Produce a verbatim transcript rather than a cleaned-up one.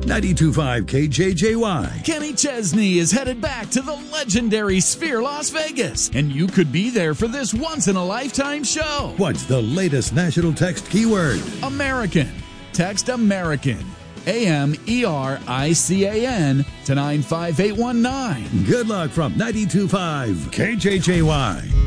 ninety-two point five K J J Y. Kenny Chesney is headed back to the legendary Sphere Las Vegas, and you could be there for this once-in-a-lifetime show. What's the latest national text keyword? American. Text American. A M E R I C A N to nine five eight one nine. Good luck from ninety-two point five K J J Y.